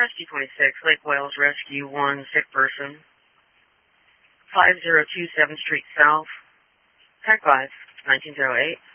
Rescue 26, Lake Wales Rescue 1, sick person. 5027 Street South. Tag 5, 1908.